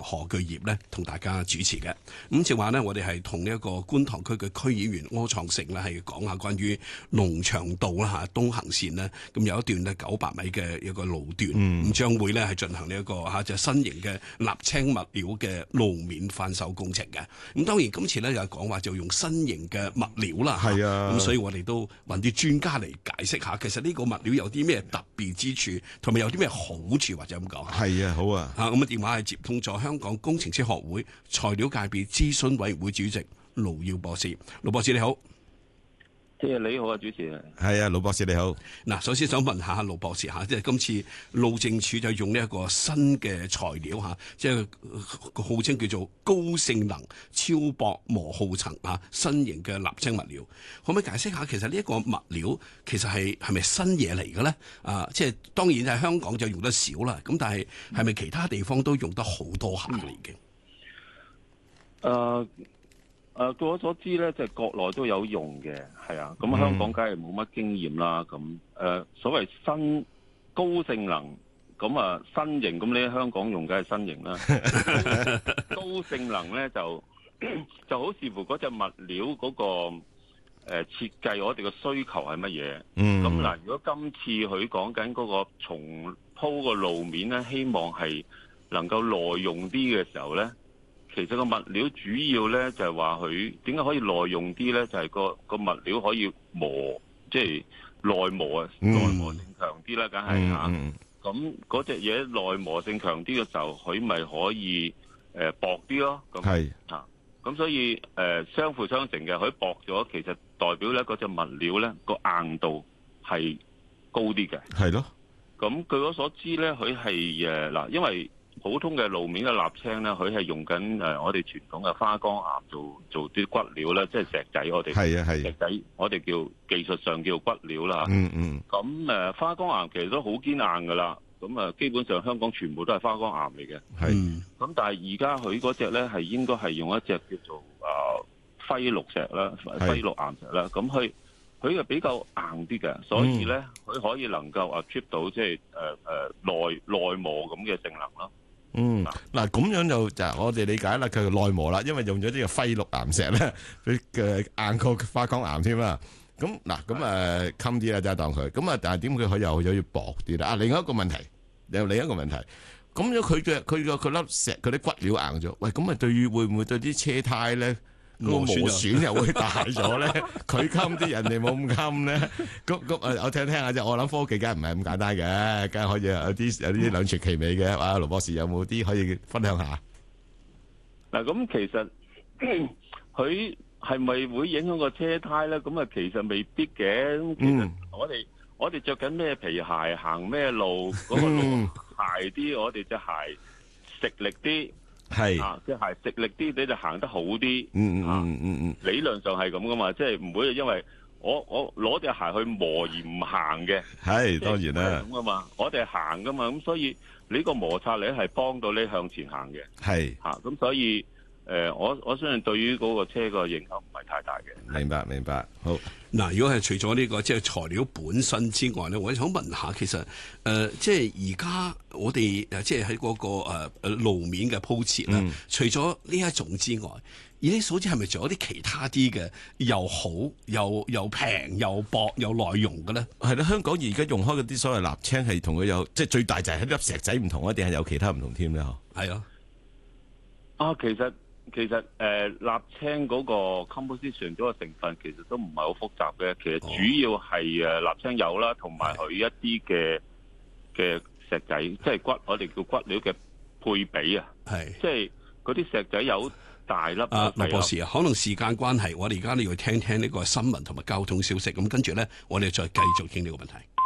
何巨業咧同大家主持嘅。咁正話呢，我哋係同呢一個觀塘區嘅區議員柯創盛咧係講下關於龍翔道啦東行線呢，咁有一段咧900米嘅一個路段，咁將會咧係進行呢一個就新型嘅瀝青物料嘅路面翻修工程嘅。咁當然今次咧又講話就用新型嘅物料啦， 係啊， 咁所以我哋都揾啲專家嚟解釋下，其實呢個物料有啲咩特別之處，同埋有啲咩好處，或者咁講。 係啊，好啊。 咁啊電話係接通咗香港工程師學會材料界別諮詢委員會主席盧耀博士。盧博士你好。 你好啊，主持人。 係啊，盧博士你好。 嗱，首先想問下盧博士即係今次路政署就用呢一個新嘅材料即係號稱叫做高性能超薄磨耗層新型嘅瀝青物料，可唔可以解釋下其實呢一個物料其實係咪新嘢嚟嘅咧？即係當然係香港就用得少啦，咁但係咪其他地方都用得好多下嚟嘅？ 據我所知咧，即係國內都有用嘅，係啊。咁香港梗係冇乜經驗啦。咁所謂新高性能，咁新型，咁你喺香港用梗係新型啦。高性能咧就好視乎嗰隻物料嗰個設計，我哋嘅需求係乜嘢。咁嗱，如果今次佢講緊嗰個重鋪個路面咧，希望係能夠耐用啲嘅時候咧。其實個物料主要咧就係話佢點解可以耐用啲咧？就係個物料可以磨，即係耐磨耐磨性強啲啦，梗係嚇。咁嗰隻嘢耐磨性強啲嘅時候，佢咪可以薄啲咯。咁咁所以相輔相成嘅。佢薄咗，其實代表咧嗰隻物料咧個硬度係高啲嘅。係咯。咁據我所知咧，佢係嗱，因為普通嘅路面嘅瀝青咧，佢係用緊我哋傳統嘅花崗岩做啲骨料啦，即係石仔，我哋石仔，我哋叫技術上叫骨料啦。咁花崗岩其實都好堅硬噶啦，咁基本上香港全部都係花崗岩嚟嘅。咁但係而家佢嗰隻咧係應該係用一隻叫做輝綠石啦，輝綠岩石啦。咁佢係比較硬啲嘅，所以咧佢可以能夠achieve到即係耐磨咁嘅性能咯。 嗱咁樣就我哋理解啦，佢耐磨啦，因為用咗呢個輝綠岩石咧，佢嘅硬過花崗岩添啦。咁襟啲啦，就係當佢咁但係點佢又要薄啲啦？另一個問題，咁樣佢粒石佢啲骨料硬咗，喂，咁會唔會對啲車胎咧？個磨損又會大咗咧，佢襟啲人哋冇咁襟咧。咁我聽下啫。我諗科技梗係唔係咁簡單嘅，梗係可以有啲兩全其美嘅。盧博士有冇啲可以分享下？ 嗱，咁其實佢係咪會影響個車胎咧？咁其實未必嘅。咁其實我哋着緊咩皮鞋，行咩路，嗰個路鞋啲，我哋隻鞋食力啲。即係食力啲，你就行得好啲。理論上係咁噶嘛，即係唔會因為我攞隻鞋去磨而唔行嘅。 當然啦。 咁噶嘛，我哋係行噶嘛，咁所以你個摩擦力係幫到你向前行嘅。咁所以我相信對於嗰個車個影響唔係太大嘅。 明白。好。嗱， 如果係除咗呢個即係材料本身之外咧，我想問下，其實即係而家我哋即係喺嗰個路面嘅鋪設啦，除咗呢一種之外，而啲數字係咪仲有啲其他啲嘅又好又平又薄又耐用嘅咧？ 係啦，香港而家用開嗰啲所謂瀝青係同佢有即係最大就係一粒石仔唔同啊，定係有其他唔同添咧？ 係咯。 其實瀝青嗰個 composition 嗰個成分其實都唔係好複雜嘅，其實主要係瀝青油啦，同埋佢一啲嘅石仔，即係我哋叫骨料嘅配比啊。即係嗰啲石仔有大粒。 盧博士可能時間關係，我哋而家要聽呢個新聞同埋交通消息，咁跟住咧，我哋再繼續傾呢個問題。